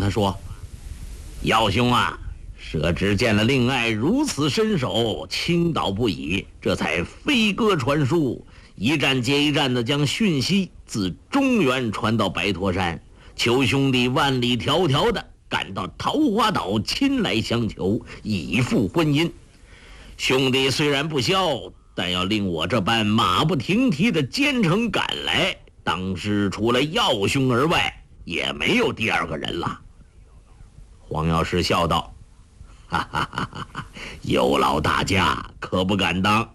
他说：“耀兄啊，舍只见了令爱如此身手，倾倒不已，这才飞鸽传书，一站接一站的将讯息自中原传到白驼山，求兄弟万里迢迢的赶到桃花岛亲来相求，以赴婚姻。兄弟虽然不肖，但要令我这般马不停蹄的兼程赶来，当时除了耀兄而外，也没有第二个人了。”黄药师笑道：“哈哈哈哈，有劳大驾，可不敢当。”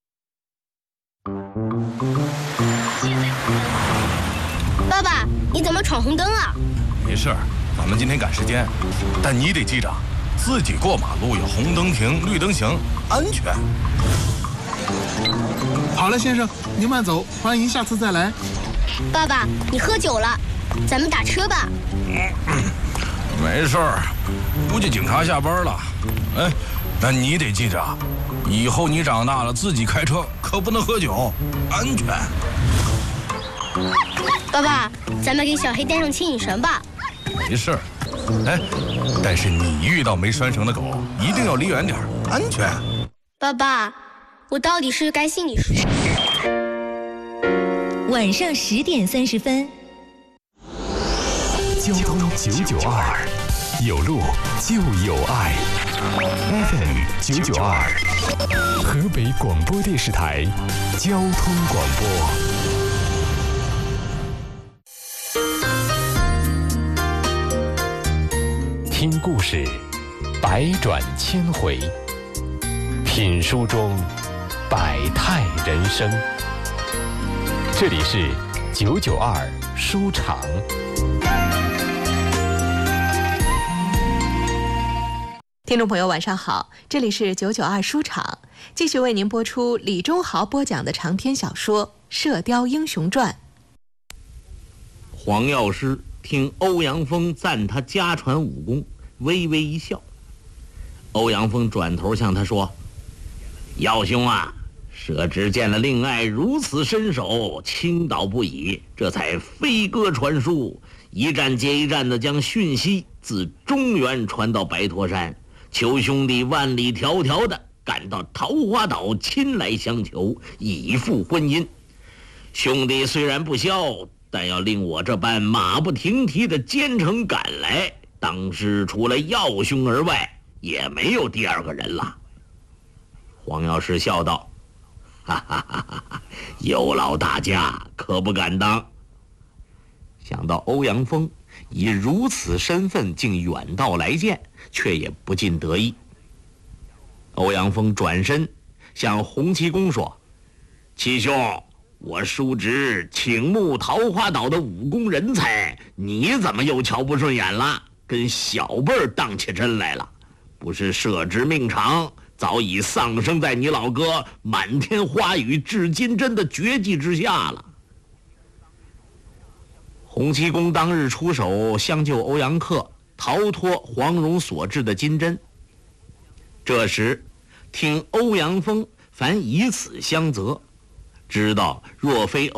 爸爸，你怎么闯红灯啊？ 没事，咱们今天赶时间，但你得记着，自己过马路要红灯停，绿灯行，安全。 好了，先生，您慢走，欢迎下次再来。 爸爸，你喝酒了，咱们打车吧。 没事儿，估计警察下班了。哎，但你得记着，以后你长大了自己开车可不能喝酒，安全。 爸爸，咱们给小黑带上牵引绳吧。 没事儿，哎，但是你遇到没拴绳的狗，一定要离远点，安全。 爸爸，我到底是该信你说？ 晚上10点30分。 交通992，有路就有爱。FM 992，河北广播电视台交通广播。听故事，百转千回；品书中，百态人生。这里是992书场。 听众朋友晚上好，这里是992书场，继续为您播出李忠豪播讲的长篇小说《射雕英雄传》。 黄药师听欧阳锋赞他家传武功，微微一笑。欧阳锋转头向他说：“耀兄啊，舍只见了令爱如此身手，倾倒不已，这才飞鸽传书，一站接一站的将讯息自中原传到白驼山，求兄弟万里迢迢的赶到桃花岛亲来相求，以赴婚姻。兄弟虽然不肖，但要令我这般马不停蹄的兼程赶来，当时除了耀兄而外，也没有第二个人了。”黄药师笑道：“哈哈哈哈，有劳大驾，可不敢当。”想到欧阳锋以如此身份竟远道来见，却也不禁得意。欧阳锋转身向洪七公说：“七兄，我叔侄请募桃花岛的武功人才，你怎么又瞧不顺眼了？跟小辈儿当起真来了？不是舍职命长，早已丧生在你老哥满天花雨至金针的绝技之下了。”洪七公当日出手相救欧阳克，逃脱黄蓉所制的金针。这时听欧阳锋反以此相责，知道若非